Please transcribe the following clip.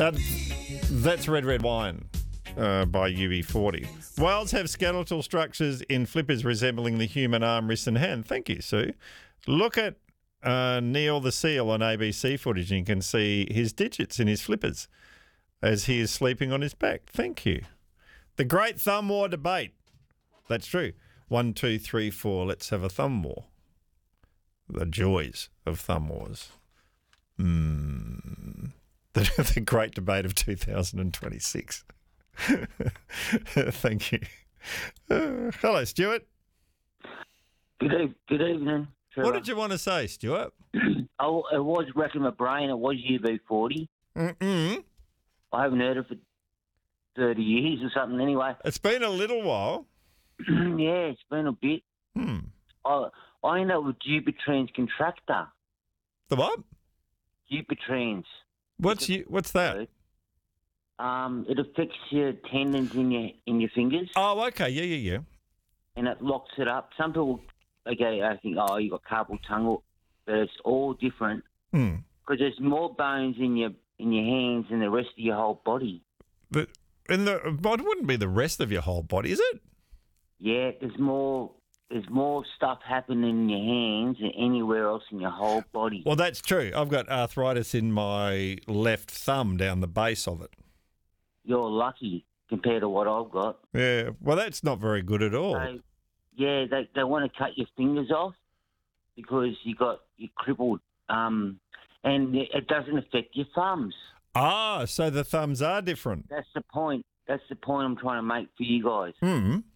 That's Red Wine by UB40. Whales have skeletal structures in flippers resembling the human arm, wrist and hand. Thank you, Sue. Look at Neil the seal on ABC footage and you can see his digits in his flippers as he is sleeping on his back. Thank you. The great thumb war debate. That's true. 1, 2, 3, 4. Let's have a thumb war. The joys of thumb wars. The great debate of 2026. Thank you. Hello, Stuart. Good evening. Trevor. What did you want to say, Stuart? It was racking my brain. It was UB40. Mm-mm. I haven't heard it for 30 years or something anyway. It's been a little while. Yeah, it's been a bit. I end up with Dupuytren's contractor. The what? Dupuytren's. What's that? It affects your tendons in your fingers. Oh, okay. Yeah. And it locks it up. Some people, I think, you got carpal tunnel, but it's all different. Because there's more bones in your hands than the rest of your whole body. But it wouldn't be the rest of your whole body, is it? Yeah, there's more stuff happening in your hands than anywhere else in your whole body. Well, that's true. I've got arthritis in my left thumb down the base of it. You're lucky compared to what I've got. Yeah, well, that's not very good at all. So, yeah, they want to cut your fingers off because you're crippled, and it doesn't affect your thumbs. Ah, so the thumbs are different. That's the point. That's the point I'm trying to make for you guys.